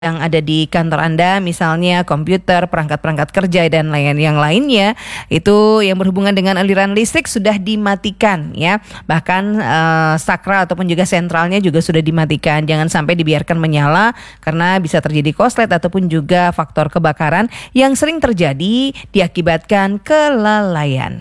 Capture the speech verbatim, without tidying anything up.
yang ada di kantor Anda, misalnya komputer, perangkat-perangkat kerja dan lain yang lainnya, itu yang berhubungan dengan aliran listrik sudah dimatikan ya. Bahkan eh, sakral ataupun juga sentralnya juga sudah dimatikan. Jangan sampai dibiarkan menyala karena bisa terjadi korslet ataupun juga faktor kebakaran yang sering terjadi diakibatkan kelalaian.